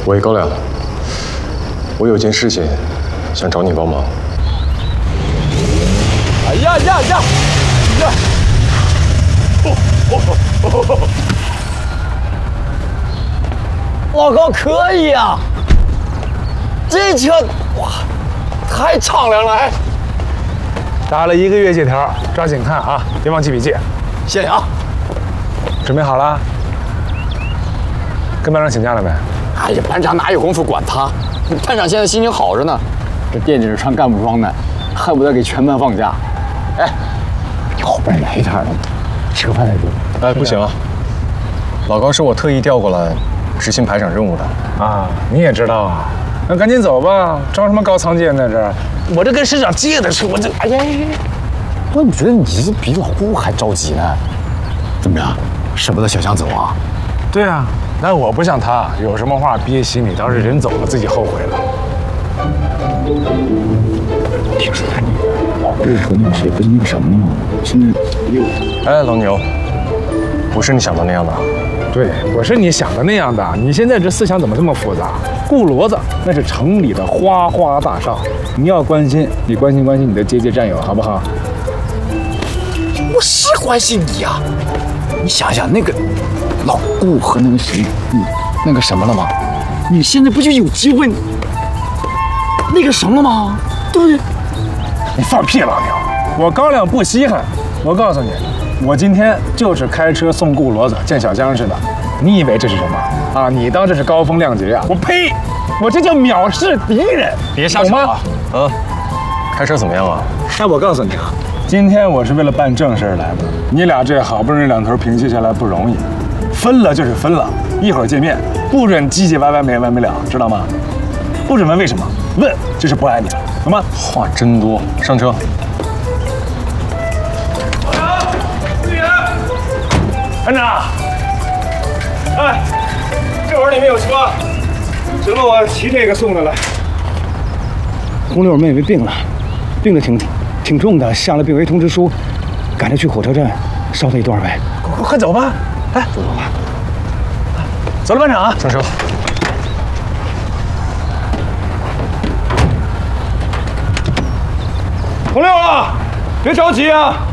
喂，高粱，我有件事情想找你帮忙。 哎呀！老高可以啊，这车哇，太敞亮了！哎， 打了1个月借条，抓紧看啊，别忘记笔记。 谢谢啊。 准备好了？跟班长请假了没？ 哎呀，班长哪有功夫管他？班长现在心情好着呢，这惦记着穿干部装呢，恨不得给全班放假。哎，你后边来一点的，吃饭再说。 哎，不行啊，老高是我特意调过来执行排长任务的。 啊，你也知道啊？那赶紧走吧，装什么高仓健在这儿？我这跟师长借的车，我这……哎呀， 我怎么觉得你这比老顾还着急呢？怎么样，舍不得小强走啊？ 对啊，但我不像他，有什么话憋心里，到时人走了自己后悔了。 听说他老顾和那个谁不是那个什么吗？现在又…… 哎，老牛，不是你想的那样的。 对，我是你想的那样的。你现在这思想怎么这么复杂？顾骡子那是城里的花花大少，你要关心，你关心你的阶级战友，好不好？ 我是关心你呀、你想想那个老顾和那个谁，那个什么了吗？你现在不就有机会那个什么了吗？对不对？ 你放屁，老牛！我高粱不稀罕。我告诉你，我今天就是开车送顾骡子见小江似的。你以为这是什么啊？你当这是高风亮节啊？我呸！我这叫藐视敌人。 别瞎吵啊！啊，开车怎么样啊？ 那我告诉你啊，今天我是为了办正事来的。你俩这好不容易2头平息下来不容易，分了就是分了，一会儿见面不准唧唧歪歪没完没了，知道吗？不准问为什么，问就是不爱你了，懂吗？ 话真多，上车。 班长，哎，这会儿里面有车，行了，我骑这个送的来。 红六妹妹病了，病得挺重的，下了病危通知书，赶着去火车站捎她一段呗。 快走吧，哎，走吧，走了，班长， 上车。 红六啊，别着急啊。